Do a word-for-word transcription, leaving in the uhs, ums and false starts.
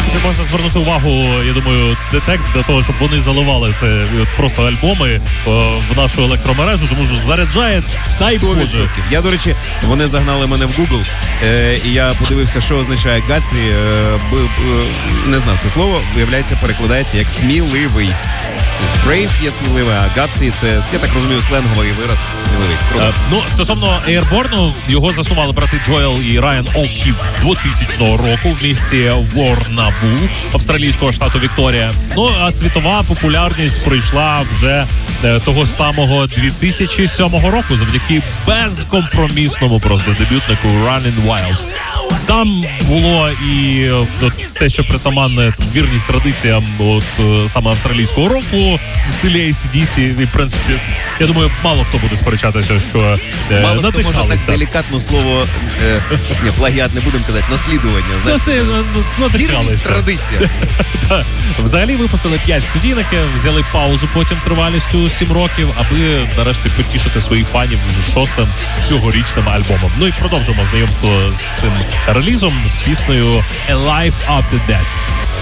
можна звернути увагу, я думаю, детект для того, щоб вони заливали це просто альбоми в нашу електромережу, тому що заряджає, дай Боже. Я, до речі, вони загнали мене в Google, е, і я подивився, що означає Гатсі. Е, б, б, не знав це слово, виявляється, перекладається як сміливий. Brave є сміливий, а Гатсі це, я так розумію, сленговий вираз сміливий. Е, ну, стосовно Airborne, його заснували брати Джоел і Райан О'Кіф двохтисячного року в місті Ворнабу австралійського штату Вікторія. Ну, а світова популярність прийшла вже е, того самого дві тисячі сьомого року завдяки безкомпромісному просто дебютнику Running Wild. Там було і от, те, що притаманне вірність традиціям от, саме австралійського року в стилі ей сі ді сі. І, в принципі, я думаю, мало хто буде сперечатися, що е, мало хто може так надихалися. делікатно слово, е, ні, плагіат не будемо казати, наслідування. Просто, Вірність надихалися. традиція. Та, Взагалі випустили п'ять студійників, взяли паузу потім тривалістю сім років, аби нарешті потішити своїх фанів вже шостим цьогорічним альбомом. Ну і продовжимо знайомство з цим релізом з піснею A Life After Death.